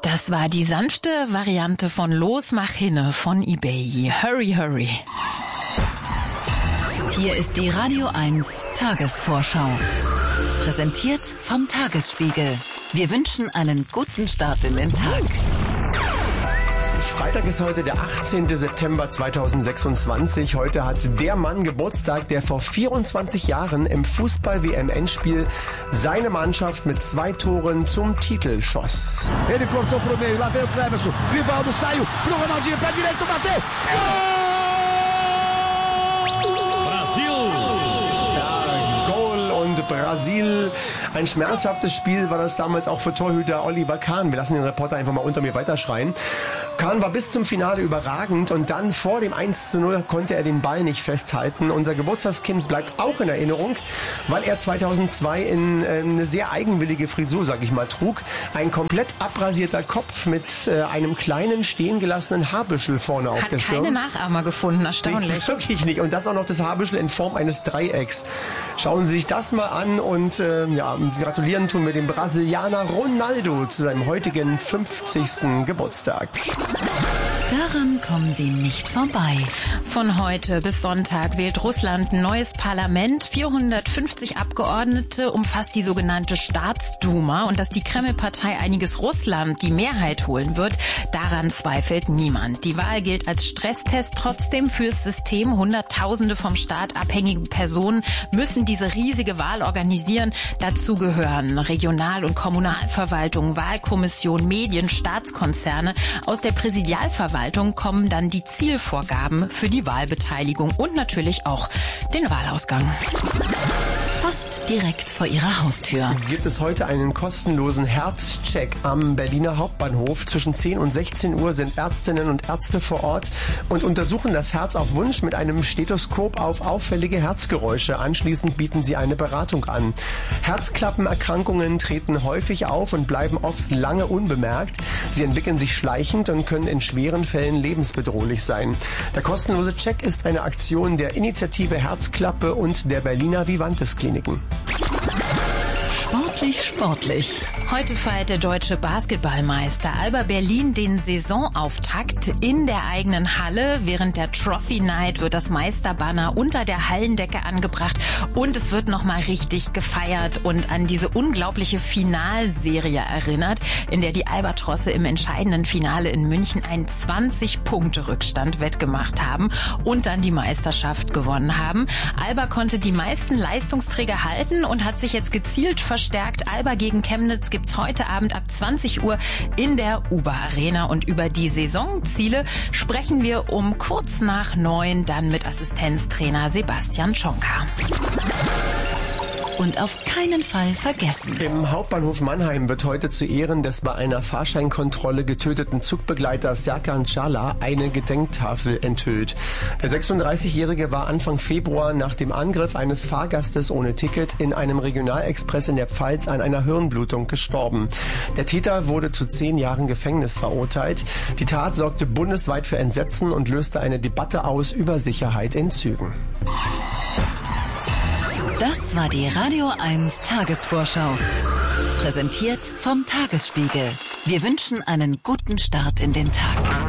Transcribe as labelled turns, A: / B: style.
A: Das war die sanfte Variante von Los mach hinne von eBay. Hurry, hurry.
B: Hier ist die Radio 1 Tagesvorschau. Präsentiert vom Tagesspiegel. Wir wünschen einen guten Start in den Tag.
C: Freitag ist heute der 18. September 2026. Heute hat der Mann Geburtstag, der vor 24 Jahren im Fußball-WM-Endspiel seine Mannschaft mit 2 Toren zum Titel schoss.
D: Ele cortou pro meio, lá veio o Cleverson, Rivaldo saiu pro Ronaldinho, pé direito, bateu! Gol!
C: Brasil. Ein schmerzhaftes Spiel war das damals auch für Torhüter Oliver Kahn. Wir lassen den Reporter einfach mal unter mir weiterschreien. Kahn war bis zum Finale überragend und dann vor dem 1:0 konnte er den Ball nicht festhalten. Unser Geburtstagskind bleibt auch in Erinnerung, weil er 2002 in eine sehr eigenwillige Frisur, sag ich mal, trug. Ein komplett abrasierter Kopf mit einem kleinen, stehen gelassenen Haarbüschel vorne auf der Stirn.
A: Hat keine Nachahmer gefunden, erstaunlich.
C: Wirklich nicht. Und das auch noch das Haarbüschel in Form eines Dreiecks. Schauen Sie sich das mal an und gratulieren tun wir dem Brasilianer Ronaldo zu seinem heutigen 50. Geburtstag.
B: Daran kommen Sie nicht vorbei.
A: Von heute bis Sonntag wählt Russland ein neues Parlament. 450 Abgeordnete umfasst die sogenannte Staatsduma. Und dass die Kreml-Partei Einiges Russland die Mehrheit holen wird, daran zweifelt niemand. Die Wahl gilt als Stresstest trotzdem fürs System. Hunderttausende vom Staat abhängige Personen müssen diese riesige Wahl organisieren. Dazu gehören Regional- und Kommunalverwaltung, Wahlkommission, Medien, Staatskonzerne. Aus der Präsidialverwaltung kommen dann die Zielvorgaben für die Wahlbeteiligung und natürlich auch den Wahlausgang.
B: Fast direkt vor Ihrer Haustür
C: gibt es heute einen kostenlosen Herzcheck am Berliner Hauptbahnhof. Zwischen 10 und 16 Uhr sind Ärztinnen und Ärzte vor Ort und untersuchen das Herz auf Wunsch mit einem Stethoskop auf auffällige Herzgeräusche. Anschließend bieten sie eine Beratung an. Herzklappenerkrankungen treten häufig auf und bleiben oft lange unbemerkt. Sie entwickeln sich schleichend und können in schweren Fällen lebensbedrohlich sein. Der kostenlose Check ist eine Aktion der Initiative Herzklappe und der Berliner Vivantes Kliniken.
B: Sportlich.
A: Heute feiert der deutsche Basketballmeister Alba Berlin den Saisonauftakt in der eigenen Halle. Während der Trophy Night wird das Meisterbanner unter der Hallendecke angebracht und es wird nochmal richtig gefeiert und an diese unglaubliche Finalserie erinnert, in der die Albatrosse im entscheidenden Finale in München einen 20-Punkte-Rückstand wettgemacht haben und dann die Meisterschaft gewonnen haben. Alba konnte die meisten Leistungsträger halten und hat sich jetzt gezielt verstärkt. Alba gegen Chemnitz gibt's heute Abend ab 20 Uhr in der Uber Arena. Und über die Saisonziele sprechen wir um kurz nach 9 dann mit Assistenztrainer Sebastian Schonka.
B: Und auf keinen Fall vergessen.
C: Im Hauptbahnhof Mannheim wird heute zu Ehren des bei einer Fahrscheinkontrolle getöteten Zugbegleiters Serkan Çağlar eine Gedenktafel enthüllt. Der 36-Jährige war Anfang Februar nach dem Angriff eines Fahrgastes ohne Ticket in einem Regionalexpress in der Pfalz an einer Hirnblutung gestorben. Der Täter wurde zu 10 Jahren Gefängnis verurteilt. Die Tat sorgte bundesweit für Entsetzen und löste eine Debatte aus über Sicherheit in Zügen.
B: Das war die Radio 1 Tagesvorschau. Präsentiert vom Tagesspiegel. Wir wünschen einen guten Start in den Tag.